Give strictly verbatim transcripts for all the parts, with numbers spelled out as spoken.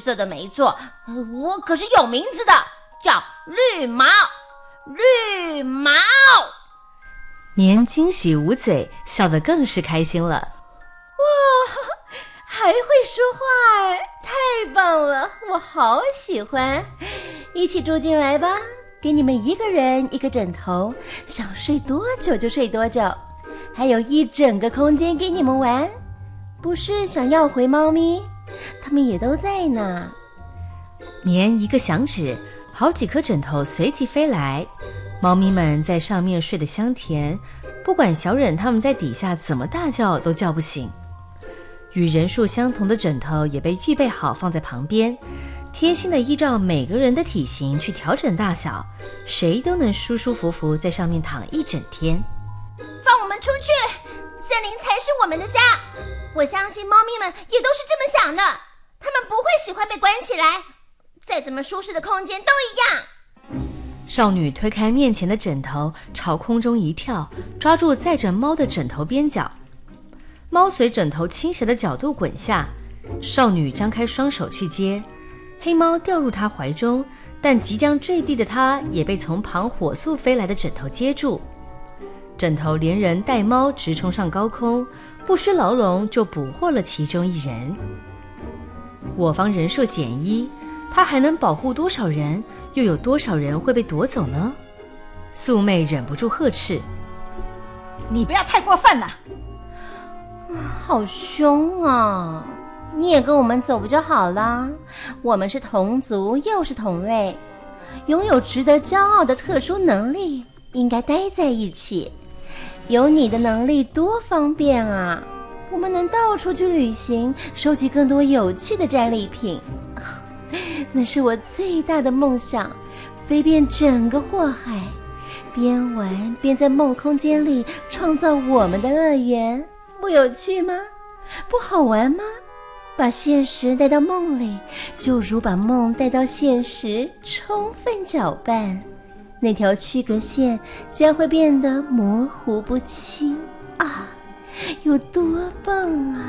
色的没错，我可是有名字的，叫绿毛，绿毛。 绵惊喜捂嘴，笑得更是开心了。 哇，还会说话，太棒了，我好喜欢。一起住进来吧，给你们一个人一个枕头，想睡多久就睡多久，还有一整个空间给你们玩。不是想要回猫咪，他们也都在呢。 绵一个响指，好几颗枕头随即飞来，猫咪们在上面睡得香甜，不管小忍他们在底下怎么大叫都叫不醒。与人数相同的枕头也被预备好放在旁边，贴心的依照每个人的体型去调整大小，谁都能舒舒服服在上面躺一整天。 放我们出去，森林才是我们的家。我相信猫咪们也都是这么想的，它们不会喜欢被关起来，再怎么舒适的空间都一样。 少女推开面前的枕头，朝空中一跳，抓住载着猫的枕头边角。猫随枕头倾斜的角度滚下，少女张开双手去接，黑猫掉入她怀中，但即将坠地的她也被从旁火速飞来的枕头接住。枕头连人带猫直冲上高空，不需牢笼就捕获了其中一人。我方人数减一，它还能保护多少人？又有多少人会被夺走呢？素妹忍不住呵斥：“ 你不要太过分了！” 好凶啊！你也跟我们走不就好了？我们是同族，又是同类，拥有值得骄傲的特殊能力，应该待在一起。有你的能力多方便啊！我们能到处去旅行，收集更多有趣的战利品。那是我最大的梦想，飞遍整个祸海，边玩边在梦空间里创造我们的乐园。不有趣吗？不好玩吗？把现实带到梦里，就如把梦带到现实，充分搅拌，那条区隔线将会变得模糊不清啊！有多棒啊！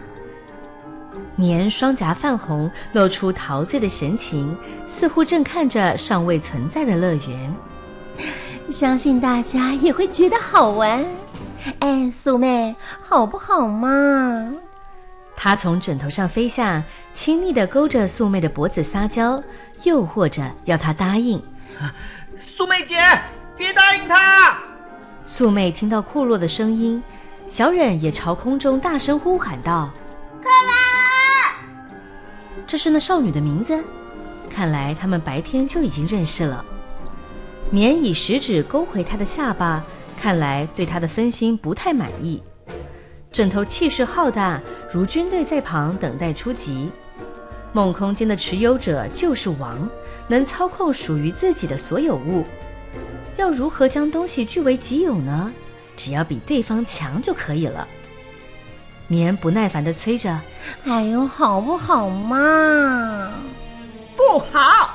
绵双颊泛红，露出陶醉的神情，似乎正看着尚未存在的乐园。 相信大家也会觉得好玩。哎，素妹，好不好嘛？ 他从枕头上飞下，亲昵地勾着素妹的脖子撒娇，诱惑着要她答应。 素妹姐，别答应他！ 素妹听到库洛的声音，小忍也朝空中大声呼喊道：“ 克拉！” 这是那少女的名字，看来他们白天就已经认识了。绵以食指勾回她的下巴，看来对她的分心不太满意。枕头气势浩大，如军队在旁等待出击。梦空间的持有者就是王，能操控属于自己的所有物。要如何将东西据为己有呢？只要比对方强就可以了。绵不耐烦地催着：“ 哎呦，好不好嘛？ 不好！